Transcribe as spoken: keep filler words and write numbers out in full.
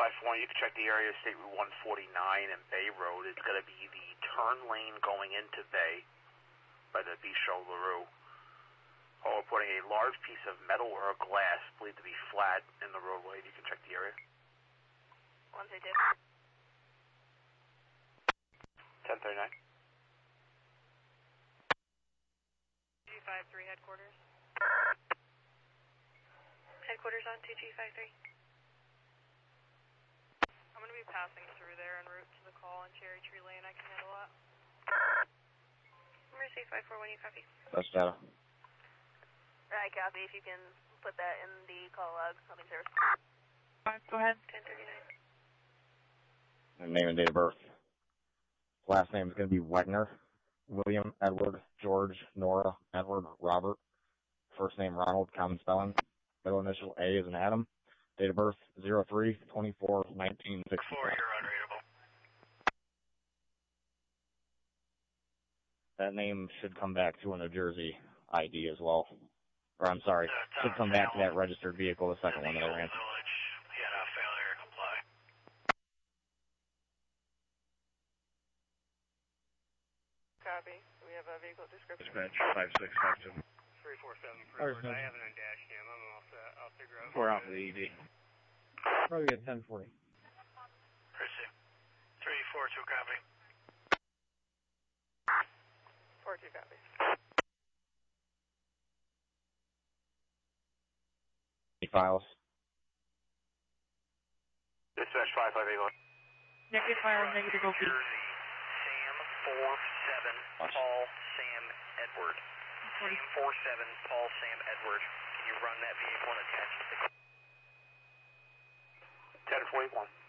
five four one, you can check the area, State Route one forty-nine and Bay Road. It's going to be the turn lane going into Bay by the Bichot LaRue. Oh, we're putting a large piece of metal or glass, believed to be flat, in the roadway. You can check the area. one two two. ten thirty-nine. two G five three headquarters. Headquarters on two G five three. I'm going to be passing through there en route to the call on Cherry Tree Lane. I can handle that. Mercy five four one, you copy? That's data. Right, copy. If you can put that in the call log, I'll be service. Five, go ahead. ten thirty-nine. And name and date of birth. Last name is going to be Wagner. William, Edward, George, Nora, Edward, Robert. First name Ronald, common spelling. Middle initial A is an Adam. Date of birth zero three twenty-four nineteen sixty-four. You're unreadable. That name should come back to a New Jersey I D as well. Or I'm sorry, should come back to that registered vehicle, the second one that I ran. Village, he had a failure to comply. Copy. We have a vehicle description. Dispatch five six five two. three four seven, Or I have it on dash cam. I'm off the, I'll figure out. Four off of the E D. Probably get ten forty. Percy. three four two, copy. four two copy. Files. Dispatch five five eight one. Negative fire, negative O P. Jersey, Sam four seven, Paul Sam Edward. Sam four seven, Paul Sam Edward. Can you run that vehicle and attach it to ten forty-one.